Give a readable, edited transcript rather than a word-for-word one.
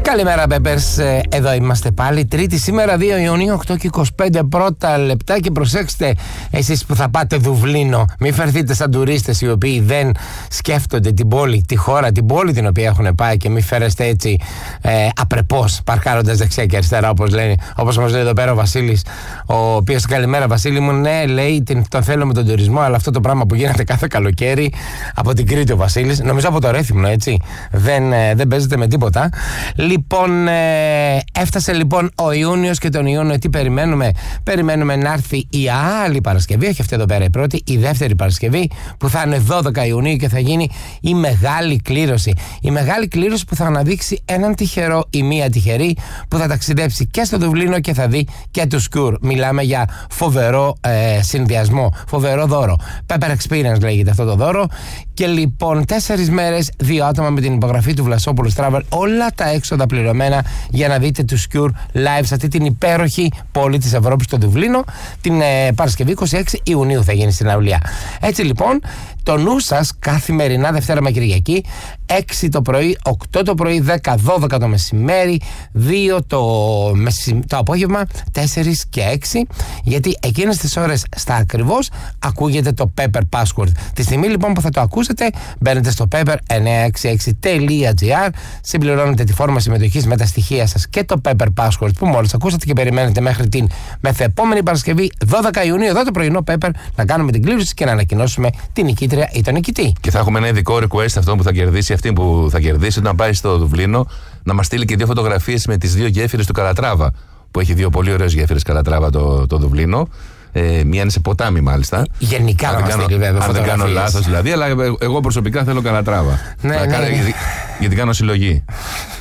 Καλημέρα, Peppers. Εδώ είμαστε πάλι. Τρίτη σήμερα, 2 Ιουνίου, 8 και 25 πρώτα λεπτά. Και προσέξτε, εσείς που θα πάτε Δουβλίνο, μην φερθείτε σαν τουρίστες οι οποίοι δεν σκέφτονται την πόλη, τη χώρα, την πόλη την οποία έχουν πάει, και μην φέρεστε έτσι απρεπώς, παρκάροντας δεξιά και αριστερά, όπως μας λέει εδώ πέρα ο Βασίλης. Ο οποίος, καλημέρα, Βασίλη μου. Ναι, λέει, τον θέλω με τον τουρισμό, αλλά αυτό το πράγμα που γίνεται κάθε καλοκαίρι από την Κρήτη ο Βασίλης, νομίζω από το Ρέθυμνο, έτσι. Δεν παίζεται με τίποτα. Λοιπόν, έφτασε λοιπόν ο Ιούνιος, και τον Ιούνιο τι περιμένουμε? Περιμένουμε να έρθει η άλλη Παρασκευή, όχι αυτή εδώ πέρα η πρώτη, η δεύτερη Παρασκευή, που θα είναι 12 Ιουνίου και θα γίνει η μεγάλη κλήρωση. Η μεγάλη κλήρωση που θα αναδείξει έναν τυχερό ή μία τυχερή που θα ταξιδέψει και στο Δουβλίνο και θα δει και του Σκουρ. Μιλάμε για φοβερό συνδυασμό, φοβερό δώρο. Pepper Experience λέγεται αυτό το δώρο. Και λοιπόν 4 μέρες, 2 άτομα με την υπογραφή του Βλασόπουλος Travel, όλα τα έξοδα πληρωμένα για να δείτε τους Cure live σε αυτή την υπέροχη πόλη της Ευρώπης, το Δουβλίνο, την Παρασκευή 26 Ιουνίου θα γίνει στην Αουλία. Έτσι λοιπόν, το νου σας καθημερινά Δευτέρα με Κυριακή, 6 το πρωί, 8 το πρωί, 10, 12 το μεσημέρι, 2 το απόγευμα, 4 και 6, γιατί εκείνες τις ώρες στα ακριβώς ακούγεται το Pepper Password. Τη στιγμή λοιπόν που θα το ακούσετε, μπαίνετε στο pepper966.gr, συμπληρώνετε τη φόρμα συμμετοχής με τα στοιχεία σας και το Pepper Password που μόλις ακούσατε, και περιμένετε μέχρι την μεθεπόμενη Παρασκευή 12 Ιουνίου εδώ το πρωινό Pepper να κάνουμε την κλήρωση και να ανακοινώσουμε την νικήτρια ή τον νικητή. Και θα έχουμε ένα ειδικό request αυτό που θα κερδίσει, αυτή που θα κερδίσει όταν πάει στο Δουβλίνο, να μας στείλει και 2 φωτογραφίες με τις 2 γέφυρες του Καλατράβα, που έχει 2 πολύ ωραίες γέφυρες Καλατράβα το Δουβλίνο. Μία είναι σε ποτάμι, μάλιστα. Γενικά να μας στείλει, βέβαια, αν δεν κάνω λάθος δηλαδή, αλλά εγώ προσωπικά θέλω Καλατράβα. Ναι, γιατί κάνω συλλογή.